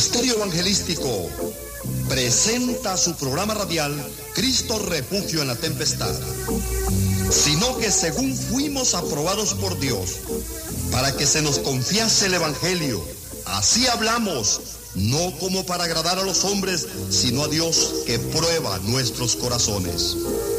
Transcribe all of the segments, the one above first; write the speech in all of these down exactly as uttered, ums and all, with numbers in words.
Ministerio Evangelístico presenta su programa radial Cristo Refugio en la Tempestad, sino que según fuimos aprobados por Dios para que se nos confiase el Evangelio, así hablamos, no como para agradar a los hombres, sino a Dios que prueba nuestros corazones.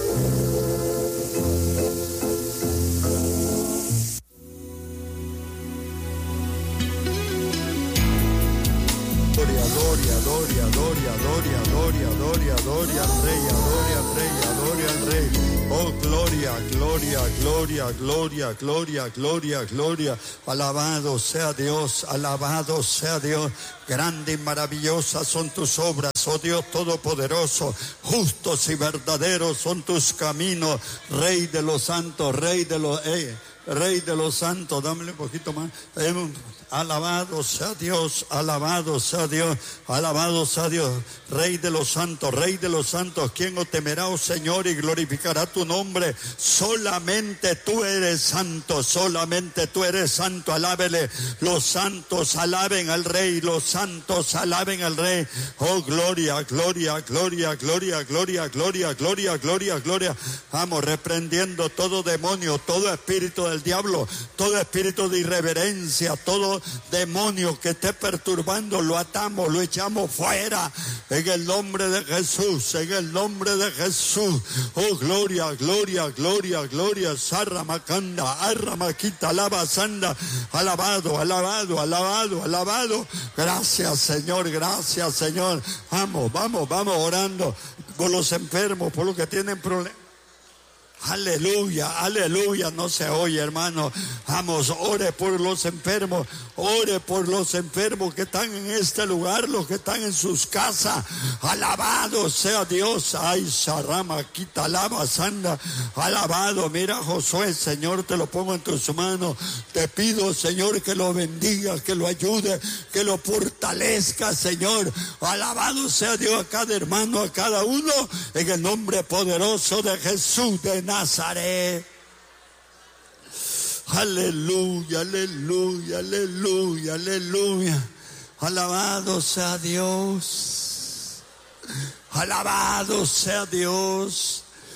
Gloria, gloria, gloria, gloria, gloria, gloria, gloria al Rey, gloria al Rey, gloria al Rey. Oh, gloria, gloria, gloria, gloria, gloria, gloria, gloria. Alabado sea Dios, alabado sea Dios. Grande y maravillosas son tus obras, oh Dios Todopoderoso. Justos y verdaderos son tus caminos, Rey de los santos, Rey de los... Eh, Rey de los santos, dámele un poquito más. Alabado sea Dios, alabado sea Dios, alabado sea Dios. Rey de los santos, Rey de los santos, ¿quién os temerá, oh Señor, y glorificará tu nombre? Solamente tú eres santo, solamente tú eres santo. Alábele, los santos alaben al Rey, los santos alaben al Rey. Oh, gloria, gloria, gloria, gloria, gloria, gloria, gloria, gloria, gloria. Vamos, reprendiendo todo demonio, todo espíritu del diablo, todo espíritu de irreverencia, todo demonio que esté perturbando, lo atamos, lo echamos fuera en el nombre de Jesús, en el nombre de Jesús. Oh, gloria, gloria, gloria, gloria. Sarra Macanda, Arra Maquita, alaba Sanda, alabado, alabado, alabado, alabado. Gracias, Señor, gracias, Señor. Vamos, vamos, vamos orando por los enfermos, por los que tienen problemas. Aleluya, aleluya, no se oye, hermano. Vamos, ore por los enfermos, ore por los enfermos que están en este lugar, los que están en sus casas. Alabado sea Dios. Ay, Sarama, quita lava, sanda. Alabado, mira Josué, Señor, te lo pongo en tus manos. Te pido, Señor, que lo bendiga, que lo ayude, que lo fortalezca, Señor. Alabado sea Dios a cada hermano, a cada uno, en el nombre poderoso de Jesús de Nazaret. Aleluya, aleluya, aleluya, aleluya. Alabado sea Dios. Alabado sea Dios.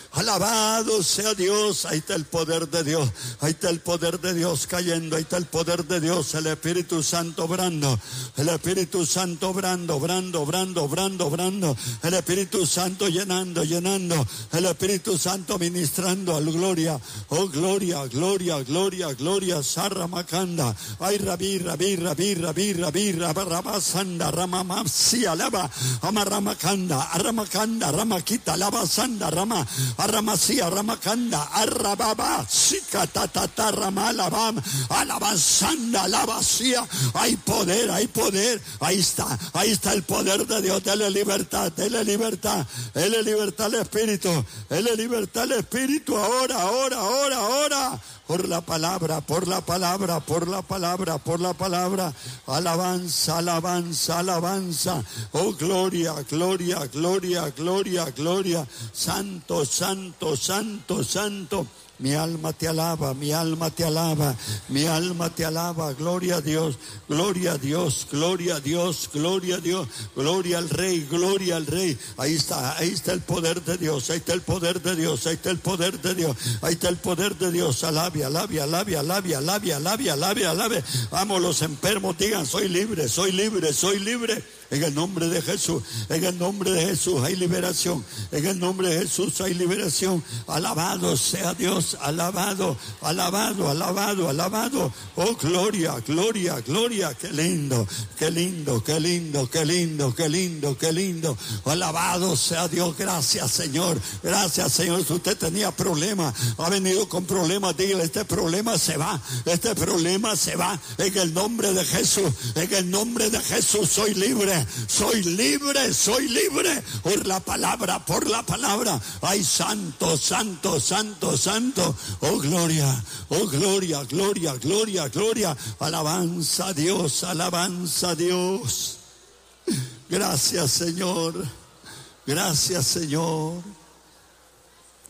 Alabado sea Dios. Ahí está el poder de Dios. Ahí está el poder de Dios cayendo. Ahí está el poder de Dios. El Espíritu Santo obrando. El Espíritu Santo obrando, obrando, obrando, obrando, obrando. El Espíritu Santo llenando, llenando. El Espíritu Santo ministrando al gloria. Oh, gloria, gloria, gloria, gloria. Sarra Macanda. Ay, rabí, rabí, rabí, rabí, rabí, rabasanda, ramamapsi, alaba. Amaramacanda, aramakanda, ramakita, alaba, sanda, rama. Arramasía, Ramakanda, Arrababa, Sikatatata, Ramalabam, Alabazanda, Alabacía. Hay poder, hay poder. Ahí está, ahí está el poder de Dios. Dele libertad, dele libertad, dele libertad al Espíritu, dele libertad al Espíritu. Ahora, ahora, ahora, ahora. Por la palabra, por la palabra, por la palabra, por la palabra. Alabanza, alabanza, alabanza. Oh, gloria, gloria, gloria, gloria, gloria. Santo, santo, santo, santo. Mi alma te alaba, mi alma te alaba, mi alma te alaba. Gloria a Dios, gloria a Dios, gloria a Dios, gloria a Dios, gloria al Rey, gloria al Rey. Ahí está, ahí está el poder de Dios, ahí está el poder de Dios, ahí está el poder de Dios, ahí está el poder de Dios. Alabe, alabe, alabe, alabe, alabe, alabe, alabe, alabe. Vamos, los enfermos digan, soy libre, soy libre, soy libre. En el nombre de Jesús, en el nombre de Jesús hay liberación. En el nombre de Jesús hay liberación. Alabado sea Dios, alabado, alabado, alabado, alabado. Oh, gloria, gloria, gloria. Qué lindo, qué lindo, qué lindo, qué lindo, qué lindo, qué lindo. Alabado sea Dios. Gracias, Señor. Gracias, Señor. Si usted tenía problemas, ha venido con problemas, dígale, este problema se va, este problema se va. En el nombre de Jesús, en el nombre de Jesús soy libre. Soy libre, soy libre por la palabra, por la palabra. Ay, santo, santo, santo, santo. Oh, gloria, oh, gloria, gloria, gloria, gloria. Alabanza a Dios, alabanza a Dios. Gracias, Señor. Gracias, Señor.